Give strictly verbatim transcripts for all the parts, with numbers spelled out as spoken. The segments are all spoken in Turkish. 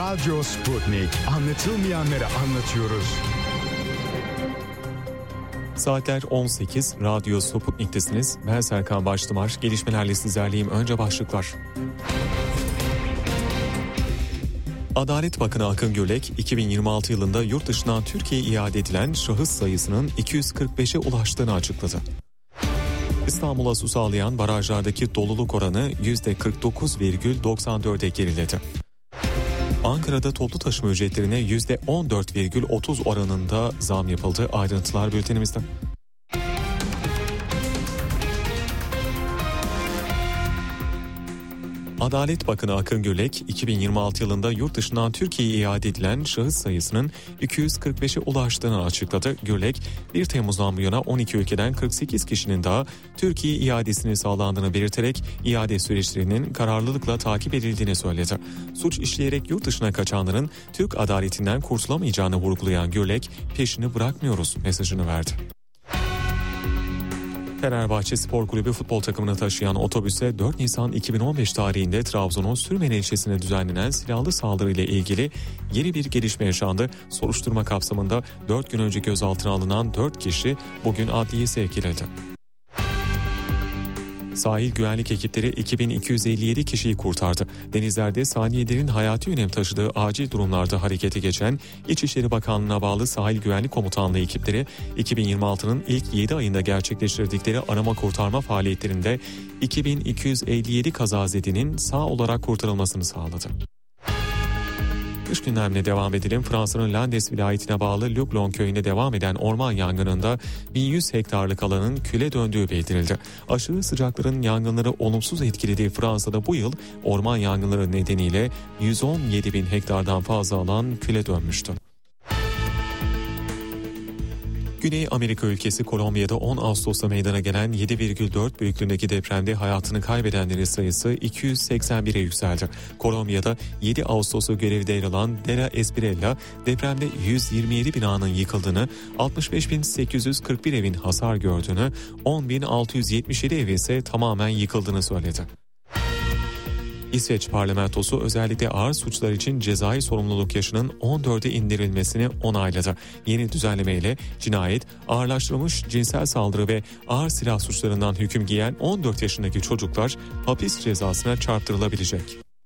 Radyo Sputnik. Anlatılmayanları anlatıyoruz. Saatler on sekiz, Radyo Sputnik'tesiniz. Ben Serkan Baştımar. Gelişmelerle sizlerleyim. Önce başlıklar. Adalet Bakanı Akın Gürlek, iki bin yirmi altı yılında yurt dışından Türkiye'ye iade edilen şahıs sayısının iki yüz kırk beşe ulaştığını açıkladı. İstanbul'a su sağlayan barajlardaki doluluk oranı yüzde kırk dokuz virgül doksan dörde geriledi. Ankara'da toplu taşıma ücretlerine yüzde on dört virgül otuz oranında zam yapıldı. Ayrıntılar bültenimizde. Adalet Bakanı Akın Gürlek, iki bin yirmi altı yılında yurt dışından Türkiye'ye iade edilen şahıs sayısının iki yüz kırk beşe ulaştığını açıkladı. Gürlek, bir Temmuz'dan bu yana on iki ülkeden kırk sekiz kişinin daha Türkiye iadesini sağlandığını belirterek iade süreçlerinin kararlılıkla takip edildiğini söyledi. Suç işleyerek yurt dışına kaçanların Türk adaletinden kurtulamayacağını vurgulayan Gürlek, peşini bırakmıyoruz mesajını verdi. Fenerbahçe Spor Kulübü futbol takımını taşıyan otobüse dört Nisan iki bin on beş tarihinde Trabzon'un Sürmene ilçesine düzenlenen silahlı saldırıyla ilgili yeni bir gelişme yaşandı. Soruşturma kapsamında dört gün önce gözaltına alınan dört kişi bugün adliyeye sevk edildi. Sahil güvenlik ekipleri iki bin iki yüz elli yedi kişiyi kurtardı. Denizlerde saniyelerin hayati önem taşıdığı acil durumlarda harekete geçen İçişleri Bakanlığı'na bağlı Sahil Güvenlik Komutanlığı ekipleri iki bin yirmi altının ilk yedi ayında gerçekleştirdikleri arama kurtarma faaliyetlerinde iki bin iki yüz elli yedi kazazedinin sağ olarak kurtarılmasını sağladı. Kış gündemine devam edelim. Fransa'nın Landes vilayetine bağlı Lublon köyünde devam eden orman yangınında bin yüz hektarlık alanın küle döndüğü bildirildi. Aşırı sıcakların yangınları olumsuz etkilediği Fransa'da bu yıl orman yangınları nedeniyle yüz on yedi bin hektardan fazla alan küle dönmüştü. Güney Amerika ülkesi Kolombiya'da on Ağustos'ta meydana gelen yedi virgül dört büyüklüğündeki depremde hayatını kaybedenlerin sayısı iki yüz seksen bire yükseldi. Kolombiya'da yedi Ağustos'u görevde yer alan Dera Espriella depremde yüz yirmi yedi binanın yıkıldığını, altmış beş bin sekiz yüz kırk bir evin hasar gördüğünü, on bin altı yüz yetmiş yedi ev ise tamamen yıkıldığını söyledi. İsveç parlamentosu özellikle ağır suçlar için cezai sorumluluk yaşının on dörde indirilmesini onayladı. Yeni düzenlemeyle cinayet, ağırlaştırılmış cinsel saldırı ve ağır silah suçlarından hüküm giyen on dört yaşındaki çocuklar hapis cezasına çarptırılabilecek.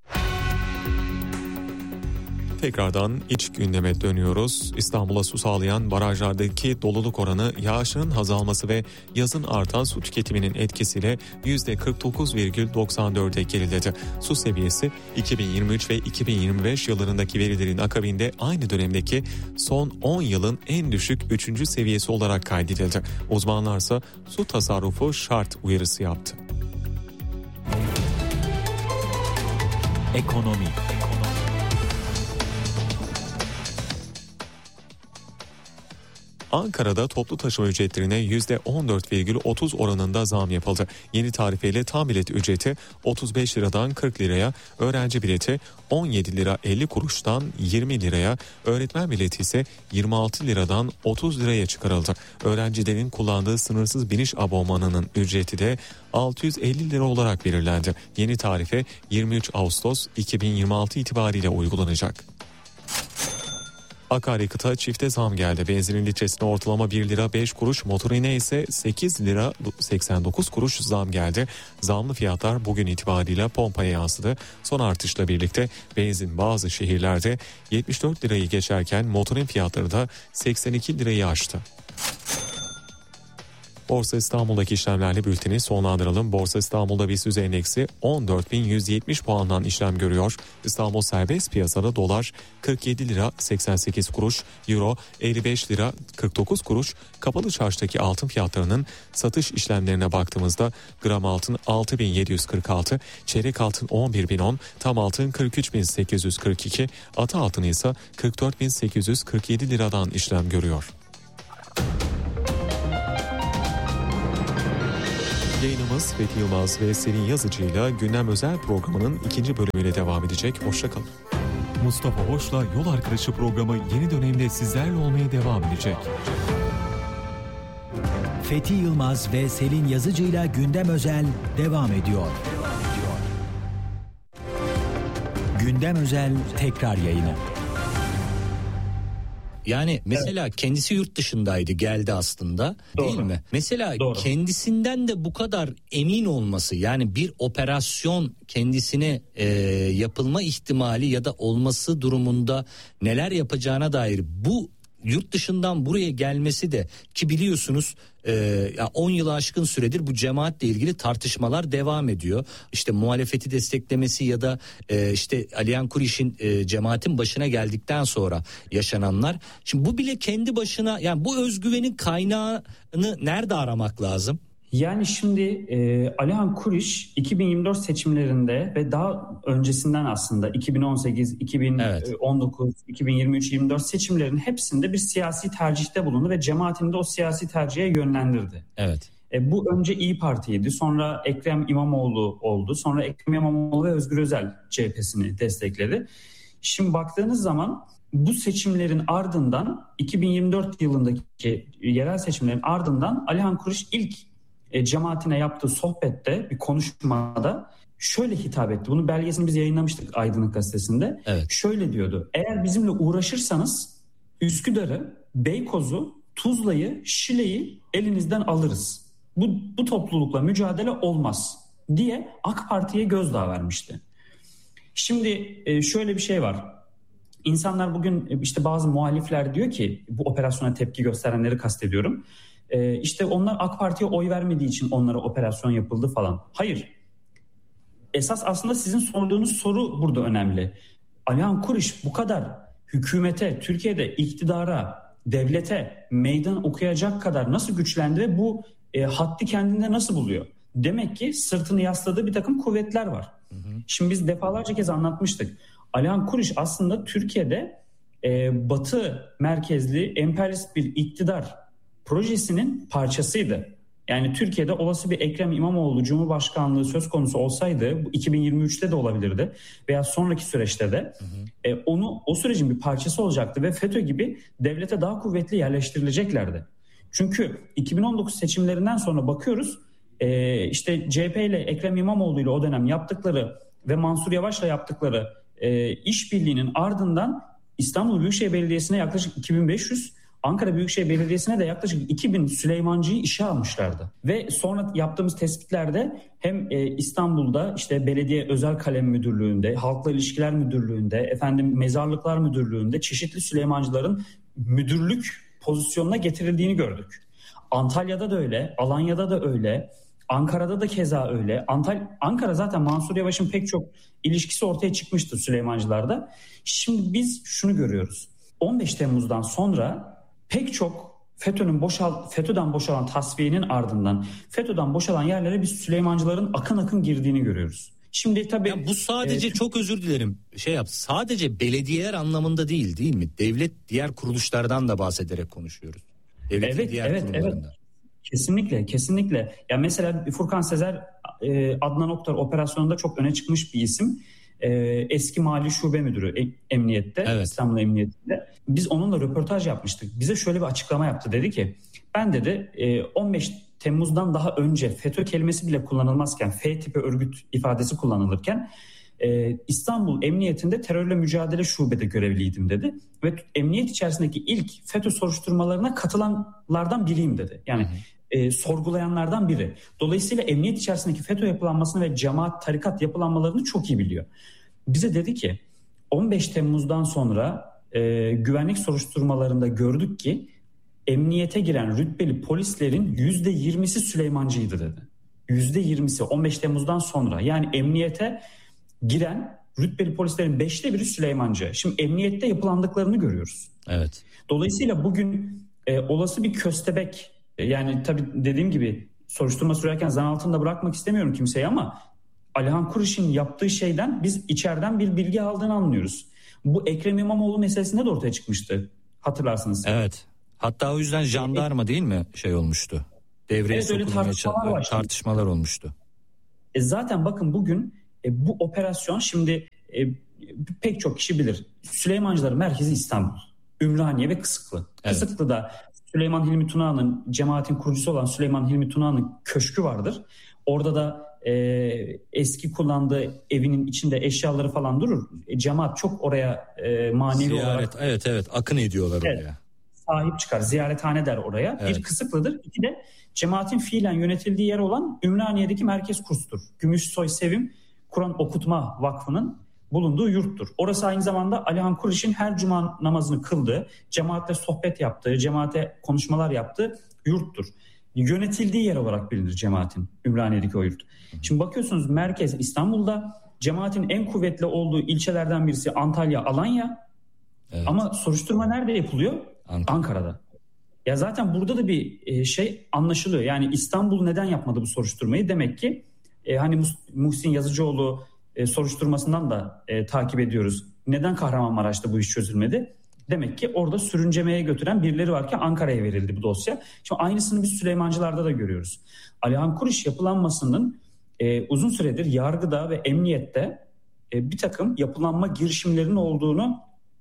Tekrardan iç gündeme dönüyoruz. İstanbul'a su sağlayan barajlardaki doluluk oranı yağışın azalması ve yazın artan su tüketiminin etkisiyle yüzde kırk dokuz virgül doksan dörde geriledi. Su seviyesi iki bin yirmi üç ve iki bin yirmi beş yıllarındaki verilerin akabinde aynı dönemdeki son on yılın en düşük üçüncü seviyesi olarak kaydedildi. Uzmanlarsa su tasarrufu şart uyarısı yaptı. Ekonomi. Ankara'da toplu taşıma ücretlerine yüzde on dört virgül otuz oranında zam yapıldı. Yeni tarifeyle tam bilet ücreti otuz beş liradan kırk liraya, öğrenci bileti on yedi lira elli kuruştan yirmi liraya, öğretmen bileti ise yirmi altı liradan otuz liraya çıkarıldı. Öğrencilerin kullandığı sınırsız biniş abonmanının ücreti de altı yüz elli lira olarak belirlendi. Yeni tarife yirmi üç Ağustos iki bin yirmi altı itibariyle uygulanacak. Akaryakıta çifte zam geldi. Benzinin litresine ortalama bir lira beş kuruş, motorine ise sekiz lira seksen dokuz kuruş zam geldi. Zamlı fiyatlar bugün itibariyle pompaya yansıdı. Son artışla birlikte benzin bazı şehirlerde yetmiş dört lirayı geçerken motorin fiyatları da seksen iki lirayı aştı. Borsa İstanbul'daki işlemlerle bülteni sonlandıralım. Borsa İstanbul'da BIST endeksi on dört bin yüz yetmiş puandan işlem görüyor. İstanbul serbest piyasada dolar kırk yedi lira seksen sekiz kuruş, euro elli beş lira kırk dokuz kuruş. Kapalı çarşıdaki altın fiyatlarının satış işlemlerine baktığımızda gram altın altı bin yedi yüz kırk altı, çeyrek altın on bir bin on, tam altın kırk üç bin sekiz yüz kırk iki, atı altın ise kırk dört bin sekiz yüz kırk yedi liradan işlem görüyor. Yayınımız Fethi Yılmaz ve Selin Yazıcı'yla Gündem Özel programının ikinci bölümüyle devam edecek. Hoşçakalın. Mustafa Hoş'la Yol Arkadaşı programı yeni dönemde sizlerle olmaya devam edecek. Fethi Yılmaz ve Selin Yazıcı'yla Gündem Özel devam ediyor. Gündem Özel tekrar yayını. Yani mesela evet. kendisi yurt dışındaydı, geldi aslında. Doğru. Değil mi? Mesela Doğru. kendisinden de bu kadar emin olması, yani bir operasyon kendisine e, yapılma ihtimali ya da olması durumunda neler yapacağına dair bu yurt dışından buraya gelmesi de, ki biliyorsunuz e, on yılı aşkın süredir bu cemaatle ilgili tartışmalar devam ediyor. İşte muhalefeti desteklemesi ya da e, işte Alihan Kuriş'in e, cemaatin başına geldikten sonra yaşananlar. Şimdi bu bile kendi başına, yani bu özgüvenin kaynağını nerede aramak lazım? Yani şimdi e, Alihan Kuriş iki bin yirmi dört seçimlerinde ve daha öncesinden aslında iki bin on sekiz, iki bin on dokuz, evet. iki bin yirmi üç yirmi dört seçimlerin hepsinde bir siyasi tercihte bulundu ve cemaatini de o siyasi tercihe yönlendirdi. Evet. E, bu önce İYİ Parti'ydi, sonra Ekrem İmamoğlu oldu, sonra Ekrem İmamoğlu ve Özgür Özel C H P'sini destekledi. Şimdi baktığınız zaman bu seçimlerin ardından iki bin yirmi dört yılındaki yerel seçimlerin ardından Alihan Kuriş ilk E, cemaatine yaptığı sohbette, bir konuşmada şöyle hitap etti. Bunun belgesini biz yayınlamıştık Aydınlık Gazetesi'nde. Evet. Şöyle diyordu: eğer bizimle uğraşırsanız Üsküdar'ı, Beykoz'u, Tuzla'yı, Şile'yi elinizden alırız. Bu, bu toplulukla mücadele olmaz diye AK Parti'ye gözdağı vermişti. Şimdi e, şöyle bir şey var. İnsanlar bugün, işte bazı muhalifler diyor ki, bu operasyona tepki gösterenleri kastediyorum. Ee, işte onlar AK Parti'ye oy vermediği için onlara operasyon yapıldı falan. Hayır. Esas aslında sizin sorduğunuz soru burada önemli. Alihan Kuriş bu kadar hükümete, Türkiye'de iktidara, devlete meydan okuyacak kadar nasıl güçlendi ve bu e, haddi kendinde nasıl buluyor? Demek ki sırtını yasladığı bir takım kuvvetler var. Hı hı. Şimdi biz defalarca kez anlatmıştık. Alihan Kuriş aslında Türkiye'de e, Batı merkezli emperyalist bir iktidar projesinin parçasıydı. Yani Türkiye'de olası bir Ekrem İmamoğlu Cumhurbaşkanlığı söz konusu olsaydı, bu iki bin yirmi üçte de olabilirdi veya sonraki süreçte de hı hı. E, onu o sürecin bir parçası olacaktı ve FETÖ gibi devlete daha kuvvetli yerleştirileceklerdi. Çünkü iki bin on dokuz seçimlerinden sonra bakıyoruz, e, işte C H P ile Ekrem İmamoğlu ile o dönem yaptıkları ve Mansur Yavaş'la yaptıkları e, işbirliğinin ardından İstanbul Büyükşehir Belediyesi'ne yaklaşık iki bin beş yüz, Ankara Büyükşehir Belediyesi'ne de yaklaşık iki bin Süleymancı'yı işe almışlardı. Ve sonra yaptığımız tespitlerde hem İstanbul'da işte Belediye Özel Kalem Müdürlüğü'nde, Halkla İlişkiler Müdürlüğü'nde, efendim Mezarlıklar Müdürlüğü'nde çeşitli Süleymancıların müdürlük pozisyonuna getirildiğini gördük. Antalya'da da öyle, Alanya'da da öyle, Ankara'da da keza öyle. Antal- Ankara zaten Mansur Yavaş'ın pek çok ilişkisi ortaya çıkmıştı Süleymancılarda. Şimdi biz şunu görüyoruz. on beş Temmuz'dan sonra pek çok FETÖ'nün boşal FETÖ'den boşalan tasfiyenin ardından FETÖ'den boşalan yerlere biz Süleymancıların akın akın girdiğini görüyoruz. Şimdi tabii ya bu sadece e, çok özür dilerim şey yap. Sadece belediyeler anlamında değil değil mi? Devlet diğer kuruluşlardan da bahsederek konuşuyoruz. Devletin evet, diğer evet, kurumlarından. Evet. Kesinlikle, kesinlikle. Ya mesela Furkan Sezer, e, Adnan Oktar operasyonunda çok öne çıkmış bir isim. E, eski Mali Şube Müdürü e, Emniyette, evet. İstanbul Emniyetinde. Biz onunla röportaj yapmıştık. Bize şöyle bir açıklama yaptı. Dedi ki, ben dedi e, on beş Temmuz'dan daha önce FETÖ kelimesi bile kullanılmazken, F tipi örgüt ifadesi kullanılırken e, İstanbul Emniyetinde terörle mücadele şubede görevliydim dedi. Ve emniyet içerisindeki ilk FETÖ soruşturmalarına katılanlardan biriyim dedi. Yani hı hı. E, sorgulayanlardan biri. Dolayısıyla emniyet içerisindeki FETÖ yapılanmasını ve cemaat, tarikat yapılanmalarını çok iyi biliyor. Bize dedi ki on beş Temmuz'dan sonra e, güvenlik soruşturmalarında gördük ki emniyete giren rütbeli polislerin yüzde yirmisi Süleymancıydı dedi. yüzde yirmisi on beş Temmuz'dan sonra, yani emniyete giren rütbeli polislerin beşte biri Süleymancı. Şimdi emniyette yapılandıklarını görüyoruz. Evet. Dolayısıyla bugün e, olası bir köstebek, yani tabii dediğim gibi soruşturma sürerken zan altında bırakmak istemiyorum kimseyi ama Alihan Kuriş'in yaptığı şeyden biz içeriden bir bilgi aldığını anlıyoruz. Bu Ekrem İmamoğlu meselesinde de ortaya çıkmıştı, hatırlarsınız. Evet. Hatta o yüzden jandarma değil mi şey olmuştu? Devreye evet, sokulmaya tartışmalar, tartışmalar olmuştu. E zaten bakın bugün e, bu operasyon şimdi e, pek çok kişi bilir. Süleymancıların merkezi İstanbul, Ümraniye ve Kısıklı. Evet. Kısıklı'da Süleyman Hilmi Tunağan'ın, cemaatin kurucusu olan Süleyman Hilmi Tunağan'ın köşkü vardır. Orada da e, eski kullandığı evinin içinde eşyaları falan durur. E, cemaat çok oraya e, manevi Ziyaret, olarak... Evet evet akın ediyorlar evet, oraya. Sahip çıkar, ziyarethane der oraya. Evet. Bir kısıklıdır. İki de cemaatin fiilen yönetildiği yer olan Ümraniye'deki merkez kurstur. Gümüşsoy Sevim Kur'an Okutma Vakfı'nın bulunduğu yurttur. Orası aynı zamanda Alihan Kuriş'in her cuma namazını kıldığı, cemaatle sohbet yaptığı, cemaate konuşmalar yaptığı yurttur. Yönetildiği yer olarak bilinir cemaatin, Ümraniye'deki o yurt. Şimdi bakıyorsunuz merkez İstanbul'da, cemaatin en kuvvetli olduğu ilçelerden birisi Antalya, Alanya. Evet. Ama soruşturma nerede yapılıyor? Ankara. Ankara'da. Ya zaten burada da bir şey anlaşılıyor. Yani İstanbul neden yapmadı bu soruşturmayı? Demek ki e, hani Muhsin Yazıcıoğlu e, soruşturmasından da e, takip ediyoruz. Neden Kahramanmaraş'ta bu iş çözülmedi? Demek ki orada sürüncemeye götüren birileri var ki Ankara'ya verildi bu dosya. Şimdi aynısını biz Süleymancılar'da da görüyoruz. Alihan Kuriş yapılanmasının e, uzun süredir yargıda ve emniyette e, bir takım yapılanma girişimlerinin olduğunu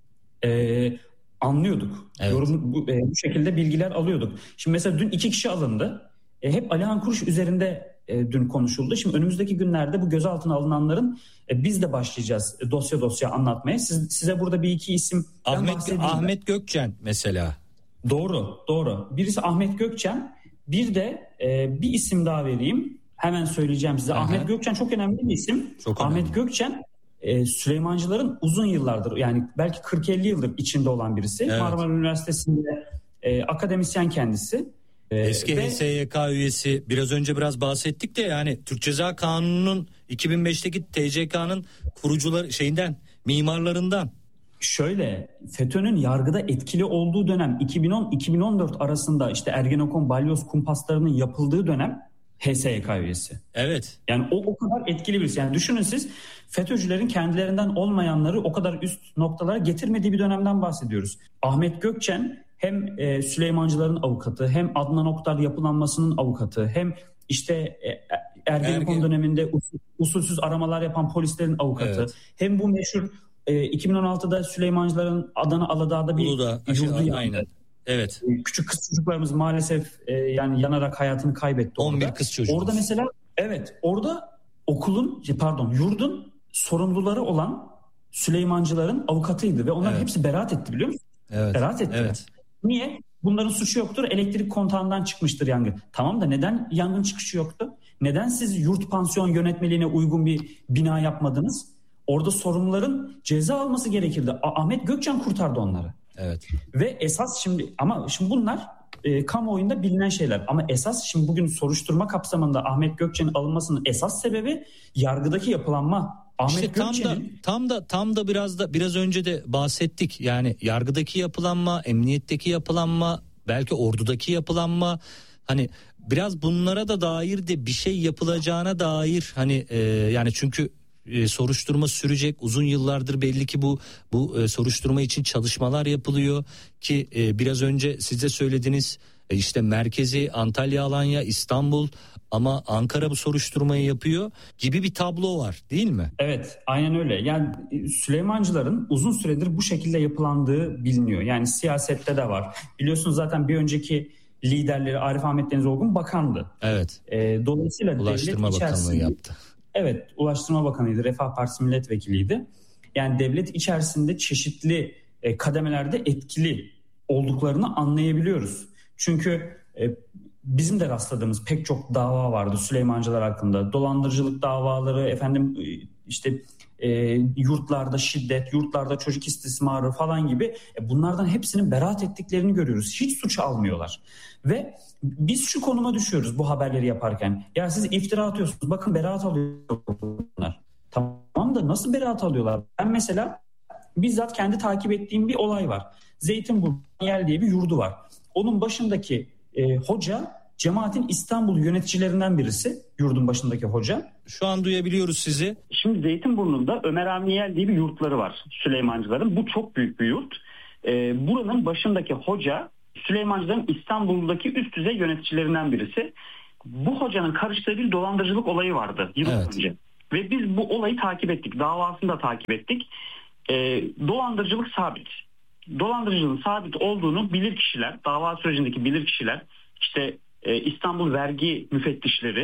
e, anlıyorduk. Evet. Yorum, bu, e, bu şekilde bilgiler alıyorduk. Şimdi mesela dün iki kişi alındı. E, hep Alihan Kuriş üzerinde e, dün konuşuldu. Şimdi önümüzdeki günlerde bu gözaltına alınanların e, biz de başlayacağız e, dosya dosya anlatmaya. Siz, size burada bir iki isim Ahmet, Ahmet Gökçen mesela. Doğru, doğru. Birisi Ahmet Gökçen. Bir de e, bir isim daha vereyim. Hemen söyleyeceğim size. Aha. Ahmet Gökçen çok önemli bir isim. Çok Ahmet önemli. Gökçen e, Süleymancıların uzun yıllardır, yani belki kırk elli yıldır içinde olan birisi. Evet. Marmara Üniversitesi'nde e, akademisyen kendisi. Eski H S Y K üyesi, biraz önce biraz bahsettik de, yani Türk Ceza Kanunu'nun iki bin beşteki T C K'nın kurucuları şeyinden, mimarlarından. Şöyle, FETÖ'nün yargıda etkili olduğu dönem iki bin on iki bin on dört arasında işte Ergenekon, Balyoz kumpaslarının yapıldığı dönem H S Y K üyesi. Evet. Yani o o kadar etkili birisi. Yani düşünün siz, FETÖ'cülerin kendilerinden olmayanları o kadar üst noktalara getirmediği bir dönemden bahsediyoruz. Ahmet Gökçen hem e, Süleymancıların avukatı, hem Adnan Oktar yapılanmasının avukatı, hem işte e, Ergenekon Ergen... döneminde usul, usulsüz aramalar yapan polislerin avukatı, evet. Hem bu meşhur e, iki bin on altıda Süleymancıların Adana Aladağ'da bir Uludağ, yurdu yandı. Aynen. Evet. Küçük kız çocuklarımız maalesef e, yani yanarak hayatını kaybetti orada. on bir kız çocuğu. Orada mesela evet, orada okulun pardon yurdun sorumluları olan Süleymancıların avukatıydı ve onların evet. hepsi beraat etti, biliyor musun? Evet. Beraat etti. Evet. Niye? Bunların suçu yoktur. Elektrik kontağından çıkmıştır yangın. Tamam da neden yangın çıkışı yoktu? Neden siz yurt pansiyon yönetmeliğine uygun bir bina yapmadınız? Orada sorumluların ceza alması gerekirdi. Ahmet Gökçen kurtardı onları. Evet. Ve esas şimdi ama şimdi bunlar e, kamuoyunda bilinen şeyler. Ama esas şimdi bugün soruşturma kapsamında Ahmet Gökçen'in alınmasının esas sebebi yargıdaki yapılanma. Ahmet işte tam da tam da tam da biraz da biraz önce de bahsettik. Yani yargıdaki yapılanma, emniyetteki yapılanma, belki ordudaki yapılanma, hani biraz bunlara da dair de bir şey yapılacağına dair, hani e, yani çünkü e, soruşturma sürecek, uzun yıllardır belli ki bu bu e, soruşturma için çalışmalar yapılıyor ki e, biraz önce size söylediğiniz e, işte merkezi Antalya, Alanya, İstanbul, ama Ankara bu soruşturmayı yapıyor gibi bir tablo var, değil mi? Evet, aynen öyle. Yani Süleymancıların uzun süredir bu şekilde yapılandığı biliniyor. Yani siyasette de var. Biliyorsunuz zaten bir önceki liderleri Arif Ahmet Deniz Olgun bakandı. Evet. E, dolayısıyla Ulaştırma devlet Bakanlığı içerisinde yaptı. Evet, Ulaştırma Bakanıydı, Refah Partisi milletvekiliydi. Yani devlet içerisinde çeşitli e, kademelerde etkili olduklarını anlayabiliyoruz. Çünkü e, bizim de rastladığımız pek çok dava vardı Süleymancılar hakkında. Dolandırıcılık davaları, efendim işte e, yurtlarda şiddet, yurtlarda çocuk istismarı falan gibi, e, bunlardan hepsinin beraat ettiklerini görüyoruz. Hiç suç almıyorlar. Ve biz şu konuma düşüyoruz bu haberleri yaparken. Ya siz iftira atıyorsunuz, bakın beraat alıyorlar. Tamam da nasıl beraat alıyorlar? Ben mesela bizzat kendi takip ettiğim bir olay var. Zeytinburnu Yel diye bir yurdu var. Onun başındaki e, hoca cemaatin İstanbul yöneticilerinden birisi. Yurdun başındaki hoca. Şu an duyabiliyoruz sizi. Şimdi Zeytinburnu'nda Ömer Avni Yel diye bir yurtları var Süleymancıların. Bu çok büyük bir yurt. E, buranın başındaki hoca Süleymancıların İstanbul'daki üst düzey yöneticilerinden birisi. Bu hocanın karıştığı bir dolandırıcılık olayı vardı yıl evet. önce. Ve biz bu olayı takip ettik. Davasını da takip ettik. E, dolandırıcılık sabit. Dolandırıcılığın sabit olduğunu bilir kişiler, dava sürecindeki bilir kişiler, işte e, İstanbul vergi müfettişleri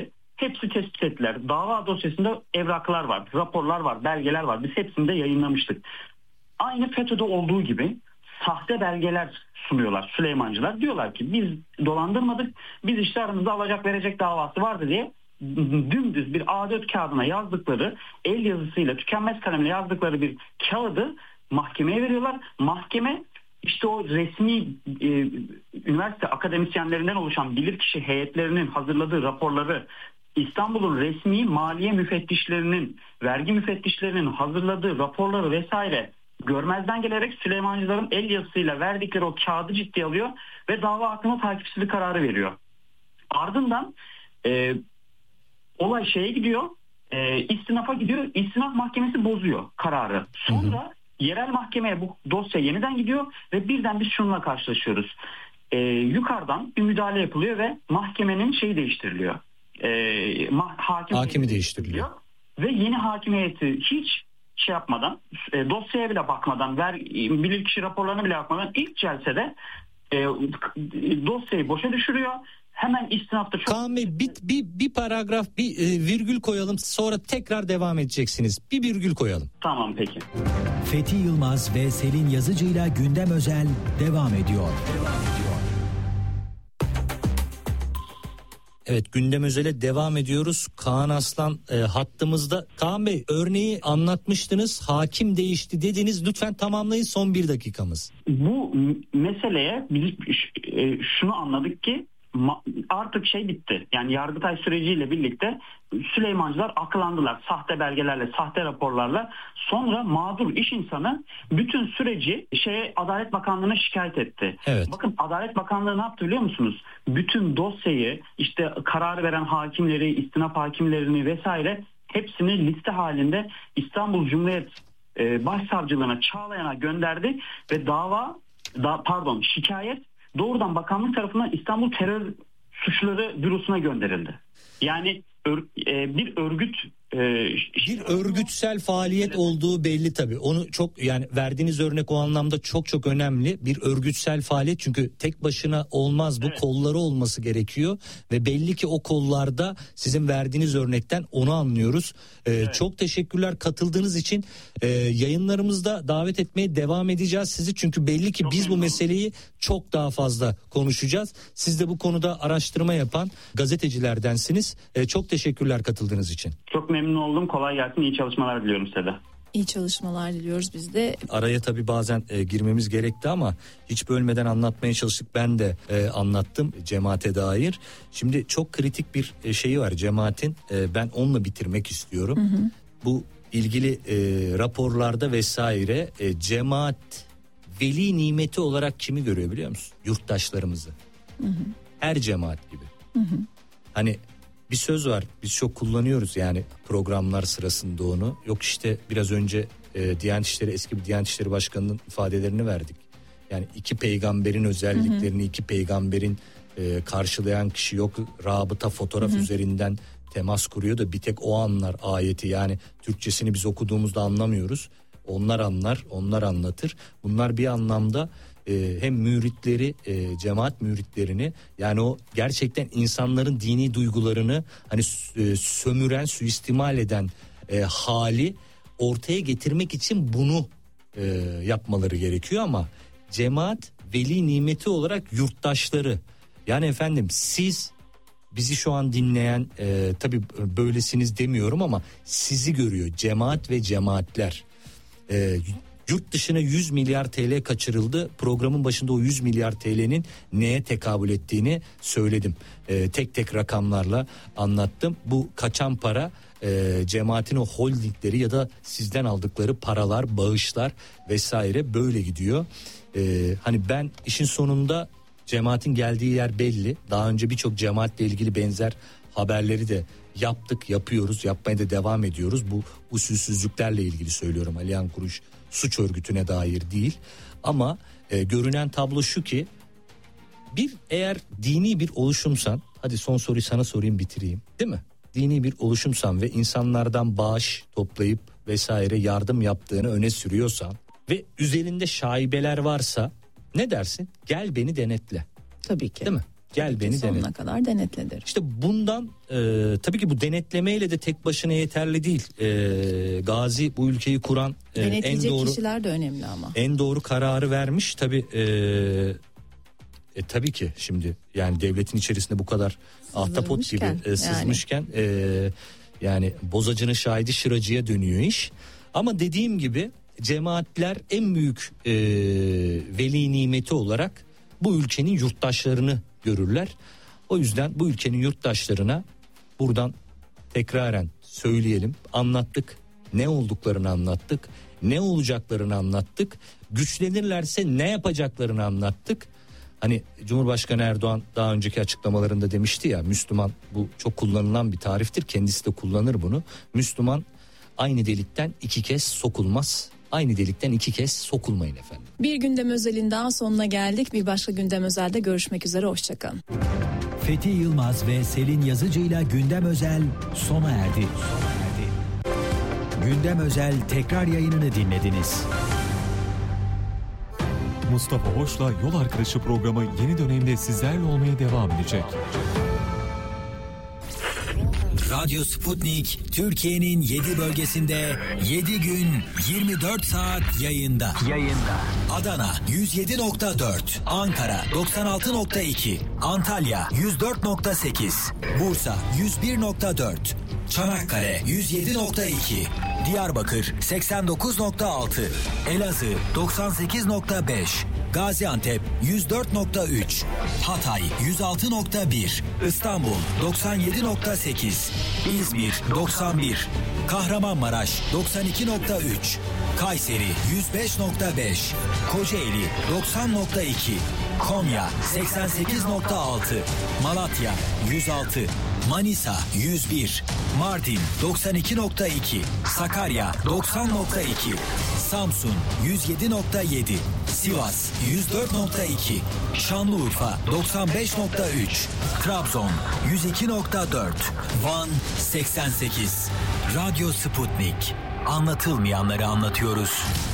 Hepsi tespit ettiler. Dava dosyasında evraklar var, raporlar var, belgeler var. Biz hepsini de yayınlamıştık. Aynı FETÖ'de olduğu gibi sahte belgeler sunuyorlar Süleymancılar. Diyorlar ki biz dolandırmadık, biz işte aramızda alacak verecek davası vardı diye dümdüz bir A dört kağıdına yazdıkları, el yazısıyla tükenmez kalemle yazdıkları bir kağıdı mahkemeye veriyorlar. Mahkeme işte o resmi e, üniversite akademisyenlerinden oluşan bilirkişi heyetlerinin hazırladığı raporları, İstanbul'un resmi maliye müfettişlerinin, vergi müfettişlerinin hazırladığı raporları vesaire görmezden gelerek Süleymancıların el yazısıyla verdikleri o kağıdı ciddiye alıyor ve dava hakkında takipsizlik kararı veriyor. Ardından e, olay şeye gidiyor, e, istinafa gidiyor, istinaf mahkemesi bozuyor kararı. Sonra hı hı. yerel mahkemeye bu dosya yeniden gidiyor ve birden biz şununla karşılaşıyoruz. E, yukarıdan bir müdahale yapılıyor ve mahkemenin şeyi değiştiriliyor. E, ma- hakim Hakimi değiştiriliyor. Ve yeni hakim heyeti hiç şey yapmadan, e, dosyaya bile bakmadan, ver, bilirkişi raporlarına bile bakmadan ilk celsede e, dosyayı boşa düşürüyor. Hemen istinafta çok... Kaan Bey bir, bir, bir paragraf, bir e, virgül koyalım, sonra tekrar devam edeceksiniz. Bir virgül koyalım. Tamam peki. Fethi Yılmaz ve Selin Yazıcı'yla Gündem Özel devam ediyor. Devam ediyor. Evet, Gündem Özel'e devam ediyoruz. Kaan Aslan e, hattımızda. Kaan Bey, örneği anlatmıştınız. Hakim değişti dediniz. Lütfen tamamlayın, son bir dakikamız. Bu meseleye biz e, şunu anladık ki artık şey bitti. Yani Yargıtay süreciyle birlikte Süleymancılar aklandılar. Sahte belgelerle, sahte raporlarla. Sonra mağdur iş insanı bütün süreci şeye Adalet Bakanlığı'na şikayet etti. Evet. Bakın Adalet Bakanlığı ne yaptı biliyor musunuz? Bütün dosyayı, işte karar veren hakimleri, istinaf hakimlerini vesaire hepsini liste halinde İstanbul Cumhuriyet e, Başsavcılığına, Çağlayan'a gönderdi ve dava da, pardon şikayet doğrudan bakanlık tarafından İstanbul Terör Suçları Bürosu'na gönderildi. Yani ör, e, bir örgüt e, bir örgütsel faaliyet evet. olduğu belli tabii. Onu çok, yani verdiğiniz örnek o anlamda çok çok önemli. Bir örgütsel faaliyet, çünkü tek başına olmaz bu, evet. kolları olması gerekiyor ve belli ki o kollarda sizin verdiğiniz örnekten onu anlıyoruz. Ee, evet. Çok teşekkürler katıldığınız için. Ee, yayınlarımızda davet etmeye devam edeceğiz sizi, çünkü belli ki çok biz bu meseleyi çok daha fazla konuşacağız. Siz de bu konuda araştırma yapan gazetecilerdensiniz. Ee, çok teşekkürler katıldığınız için. Çok memnun oldum. Kolay gelsin. İyi çalışmalar diliyorum size de. İyi çalışmalar diliyoruz biz de. Araya tabii bazen e, girmemiz gerekti ama hiç bölmeden anlatmaya çalıştık. Ben de e, anlattım cemaate dair. Şimdi çok kritik bir e, şeyi var cemaatin. E, ben onunla bitirmek istiyorum. Hı hı. Bu ilgili e, raporlarda vesaire e, cemaat veli nimeti olarak kimi görüyor biliyor musun? Yurttaşlarımızı. Hı hı. Her cemaat gibi. Hı hı. Hani bir söz var, biz çok kullanıyoruz yani programlar sırasında onu. Yok işte biraz önce e, Diyanet İşleri, eski bir Diyanet İşleri Başkanı'nın ifadelerini verdik. Yani iki peygamberin özelliklerini, hı hı. iki peygamberin e, karşılayan kişi yok. Rabıta fotoğraf hı hı. üzerinden temas kuruyor da bir tek o anlar ayeti, yani Türkçesini biz okuduğumuzda anlamıyoruz. Onlar anlar, onlar anlatır. Bunlar bir anlamda e, hem müritleri, e, cemaat müritlerini, yani o gerçekten insanların dini duygularını hani e, sömüren, suistimal eden e, hali ortaya getirmek için bunu e, yapmaları gerekiyor. Ama cemaat veli nimeti olarak yurttaşları, yani efendim siz bizi şu an dinleyen, e, tabii böylesiniz demiyorum ama sizi görüyor cemaat ve cemaatler. E, yurt dışına yüz milyar T L kaçırıldı. Programın başında o yüz milyar T L'nin neye tekabül ettiğini söyledim. E, tek tek rakamlarla anlattım. Bu kaçan para e, cemaatin o holdingleri ya da sizden aldıkları paralar, bağışlar vesaire böyle gidiyor. E, hani ben işin sonunda cemaatin geldiği yer belli. Daha önce birçok cemaatle ilgili benzer haberleri de yaptık, yapıyoruz, yapmaya da devam ediyoruz. Bu usulsüzlüklerle ilgili söylüyorum. Aliyan Kuruş suç örgütüne dair değil. Ama e, görünen tablo şu ki, bir eğer dini bir oluşumsan, hadi son soruyu sana sorayım bitireyim, değil mi? Dini bir oluşumsan ve insanlardan bağış toplayıp vesaire yardım yaptığını öne sürüyorsan ve üzerinde şaibeler varsa ne dersin? Gel beni denetle. Tabii ki. Değil mi? Gel beni sonuna denet. kadar denetle derim. İşte bundan e, tabii ki bu denetlemeyle de tek başına yeterli değil. E, Gazi bu ülkeyi kuran e, en doğru kişiler de önemli ama. En doğru kararı vermiş tabii. E, e, tabii ki şimdi yani devletin içerisinde bu kadar ahtapot gibi e, sızmışken yani. E, yani bozacının şahidi şıracıya dönüyor iş. Ama dediğim gibi cemaatler en büyük e, veli nimeti olarak bu ülkenin yurttaşlarını görürler. O yüzden bu ülkenin yurttaşlarına buradan tekraren söyleyelim, anlattık, ne olduklarını anlattık, ne olacaklarını anlattık, güçlenirlerse ne yapacaklarını anlattık. Hani Cumhurbaşkanı Erdoğan daha önceki açıklamalarında demişti ya, Müslüman, bu çok kullanılan bir tariftir, kendisi de kullanır bunu. Müslüman aynı delikten iki kez sokulmaz. Aynı delikten iki kez sokulmayın efendim. Bir gündem özelin daha sonuna geldik. Bir başka gündem özelde görüşmek üzere. Hoşçakalın. Fethi Yılmaz ve Selin Yazıcı'yla gündem özel sona erdi. Sona erdi. Gündem özel tekrar yayınını dinlediniz. Mustafa Hoş'la Yol Arkadaşı programı yeni dönemde sizlerle olmaya devam edecek. Radyo Sputnik Türkiye'nin yedi bölgesinde yedi gün yirmi dört saat yayında. Yayında. Adana yüz yedi nokta dört, Ankara doksan altı nokta iki, Antalya yüz dört nokta sekiz, Bursa yüz bir nokta dört, Çanakkale yüz yedi nokta iki, Diyarbakır seksen dokuz nokta altı, Elazığ doksan sekiz nokta beş, Gaziantep yüz dört nokta üç, Hatay yüz altı nokta bir, İstanbul doksan yedi nokta sekiz, İzmir doksan bir, Kahramanmaraş doksan iki nokta üç, Kayseri yüz beş nokta beş, Kocaeli doksan nokta iki, Konya seksen sekiz nokta altı, Malatya yüz altı, Manisa yüz bir, Mardin doksan iki nokta iki, Sakarya doksan nokta iki, Samsun yüz yedi nokta yedi, Sivas yüz dört nokta iki, Şanlıurfa doksan beş nokta üç, Trabzon yüz iki nokta dört, Van seksen sekiz. Radyo Sputnik. Anlatılmayanları anlatıyoruz.